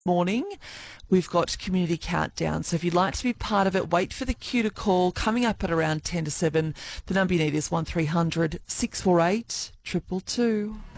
morning. We've got Community Countdown. So if you'd like to be part of it, wait for the cue to call. Coming up at around 10 to 7. The number you need is 1300 648 222.